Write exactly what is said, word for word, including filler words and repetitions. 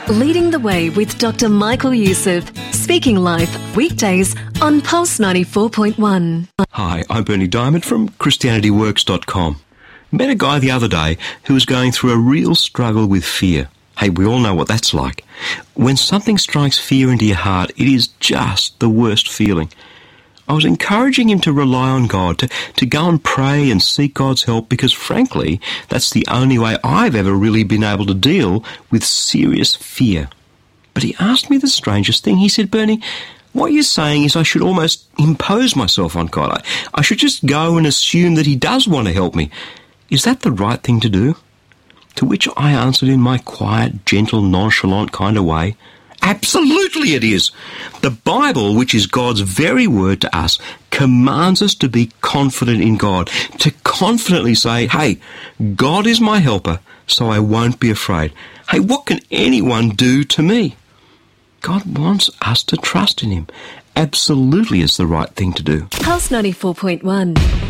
Leading the Way with Doctor Michael Youssef. Speaking Life, weekdays on Pulse ninety-four point one. Hi, I'm Bernie Diamond from Christianity Works dot com. Met a guy the other day who was going through a real struggle with fear. Hey, we all know what that's like. When something strikes fear into your heart, it is just the worst feeling. I was encouraging him to rely on God, to, to go and pray and seek God's help, because frankly, that's the only way I've ever really been able to deal with serious fear. But he asked me the strangest thing. He said, Bernie, what you're saying is I should almost impose myself on God. I, I should just go and assume that he does want to help me. Is that the right thing to do? To which I answered in my quiet, gentle, nonchalant kind of way, absolutely it is. The Bible, which is God's very word to us, commands us to be confident in God, to confidently say, hey, God is my helper, so I won't be afraid. Hey, what can anyone do to me? God wants us to trust in him. Absolutely is the right thing to do. Pulse ninety-four point one.